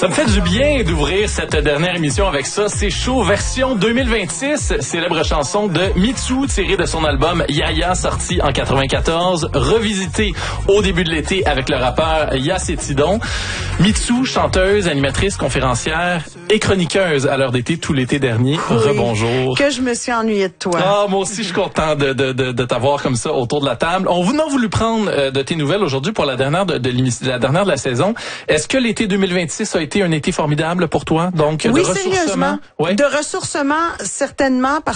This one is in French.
Ça me fait du bien d'ouvrir cette dernière émission avec ça. C'est chaud, version 2026, célèbre chanson de Mitsou tirée de son album Yaya, sorti en 94, revisité au début de l'été avec le rappeur Yacetidon. Mitsou, chanteuse, animatrice, conférencière et chroniqueuse à l'heure d'été tout l'été dernier. Oui, Rebonjour. Que je me suis ennuyée de toi. Ah, moi aussi, je suis content de t'avoir comme ça autour de la table. On a voulu prendre de tes nouvelles aujourd'hui pour la dernière la dernière de la saison. Est-ce que l'été 2026 a été un été formidable pour toi? Donc, Oui, de ressourcement? sérieusement. Ouais. De ressourcement, certainement, parce